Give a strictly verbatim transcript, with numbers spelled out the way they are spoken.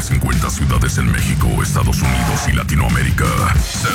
cincuenta ciudades en México, Estados Unidos y Latinoamérica. Se